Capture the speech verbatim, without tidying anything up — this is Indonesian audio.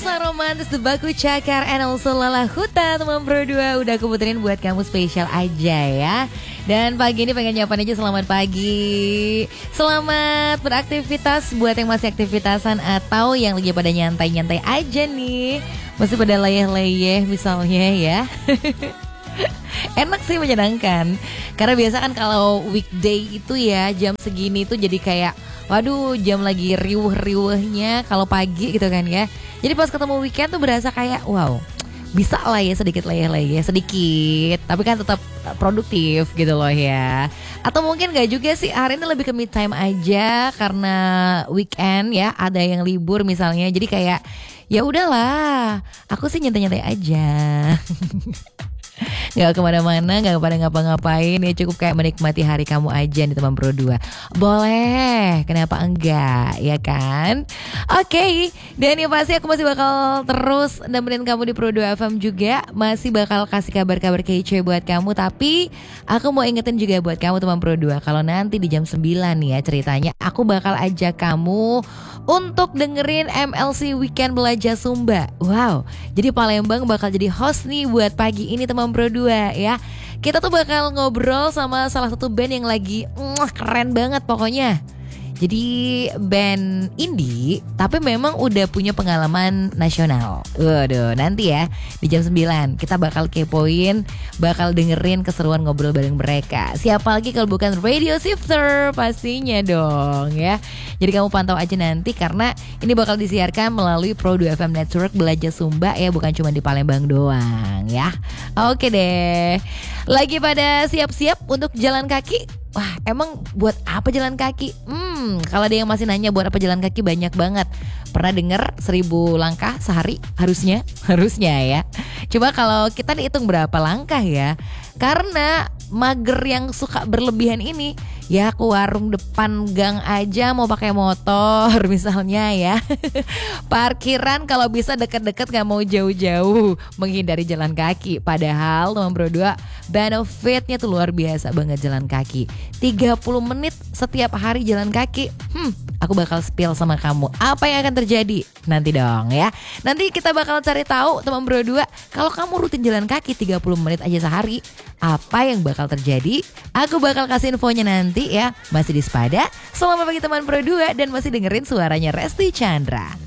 So romantis The Baku Cakar and also Lala Huta teman Pro dua. Udah aku puterin buat kamu spesial aja ya. Dan pagi ini pengen nyapain aja selamat pagi. Selamat beraktivitas buat yang masih aktivitasan atau yang lagi pada nyantai-nyantai aja nih. Masih pada leyeh-leyeh misalnya ya. Enak sih, menyenangkan. Karena biasa kan kalau weekday itu ya jam segini tuh jadi kayak waduh, jam lagi riuh-riuhnya kalau pagi gitu kan ya. Jadi pas ketemu weekend tuh berasa kayak wow, bisa lah ya sedikit leyeh-leyeh, sedikit, tapi kan tetap produktif gitu loh ya. Atau mungkin gak juga sih, hari ini lebih ke me time aja karena weekend ya, ada yang libur misalnya. Jadi kayak ya udahlah, aku sih nyantai-nyantai aja. Gak kemana-mana, gak pada ngapa-ngapain ya, cukup kayak menikmati hari kamu aja nih teman Pro dua. Boleh, kenapa enggak, ya kan? Oke, okay. Dan yang pasti aku masih bakal terus nemenin kamu di Pro dua F M juga. Masih bakal kasih kabar-kabar kece buat kamu. Tapi aku mau ingetin juga buat kamu teman Pro dua, kalau nanti di jam sembilan nih ya ceritanya, aku bakal ajak kamu untuk dengerin M L C Weekend Belajar Sumba. Wow, jadi Palembang bakal jadi host nih buat pagi ini teman Pro dua ya. Kita tuh bakal ngobrol sama salah satu band yang lagi mm, keren banget pokoknya. Jadi band indie tapi memang udah punya pengalaman nasional. Waduh, nanti ya di jam sembilan kita bakal kepoin, bakal dengerin keseruan ngobrol bareng mereka. Siapa lagi kalau bukan Radio Shifter pastinya dong ya. Jadi kamu pantau aja nanti karena ini bakal disiarkan melalui Pro dua F M Network Belajar Sumba ya, bukan cuma di Palembang doang ya. Oke deh. Lagi pada siap-siap untuk jalan kaki? Wah, emang buat apa jalan kaki? Hmm, kalau ada yang masih nanya buat apa jalan kaki, banyak banget. Pernah denger seribu langkah sehari? Harusnya, harusnya ya. Coba kalau kita dihitung berapa langkah ya. Karena mager yang suka berlebihan ini, ya ke warung depan gang aja mau pakai motor misalnya ya. Parkiran kalau bisa deket-deket, gak mau jauh-jauh, menghindari jalan kaki. Padahal teman Pro dua, benefitnya tuh luar biasa banget jalan kaki. Tiga puluh menit setiap hari jalan kaki. Hmm, aku bakal spill sama kamu apa yang akan terjadi nanti dong ya. Nanti kita bakal cari tahu teman Pro dua, kalau kamu rutin jalan kaki tiga puluh menit aja sehari, apa yang bakal terjadi? Aku bakal kasih infonya nanti ya. Masih di Spada. Selamat pagi teman Pro dua dan masih dengerin suaranya Resti Chandra.